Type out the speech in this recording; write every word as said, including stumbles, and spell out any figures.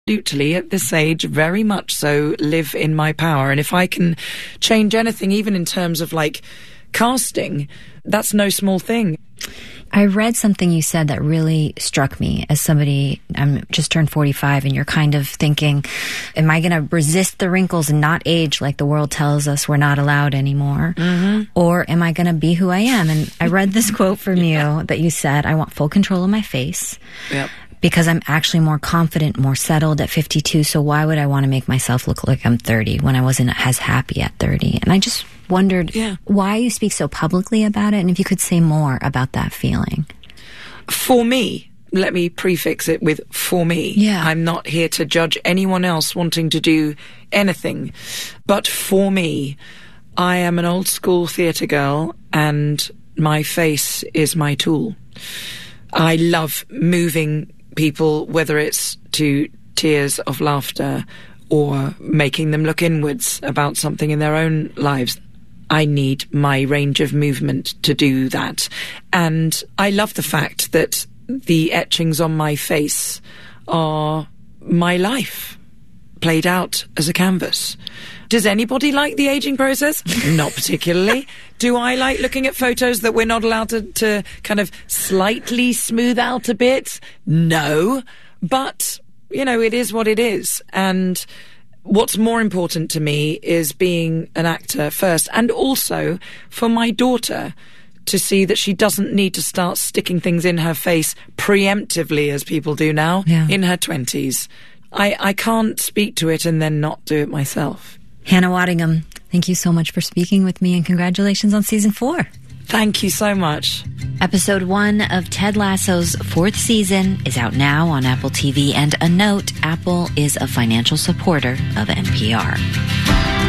absolutely, at this age, very much so, live in my power. And if I can change anything, even in terms of like casting, that's no small thing. I read something you said that really struck me as somebody, I'm just turned forty-five, and you're kind of thinking, am I going to resist the wrinkles and not age like the world tells us we're not allowed anymore? Mm-hmm. Or am I going to be who I am? And I read this quote from yeah. you that you said, I want full control of my face. Yep. Because I'm actually more confident, more settled at fifty-two. So why would I want to make myself look like I'm thirty when I wasn't as happy at thirty? And I just wondered yeah. why you speak so publicly about it, and if you could say more about that feeling. For me, let me prefix it with for me. Yeah. I'm not here to judge anyone else wanting to do anything. But for me, I am an old school theatre girl, and my face is my tool. I love moving people, whether it's to tears of laughter or making them look inwards about something in their own lives. I need my range of movement to do that. And I love the fact that the etchings on my face are my life played out as a canvas. Does anybody like the aging process? Not particularly. Do I like looking at photos that we're not allowed to, to kind of slightly smooth out a bit? No. But, you know, it is what it is. And what's more important to me is being an actor first, and also for my daughter to see that she doesn't need to start sticking things in her face preemptively, as people do now, yeah. in her twenties. I, I can't speak to it and then not do it myself. Hannah Waddingham, thank you so much for speaking with me, and congratulations on season four. Thank you so much. Episode one of Ted Lasso's fourth season is out now on Apple T V. And a note, Apple is a financial supporter of N P R.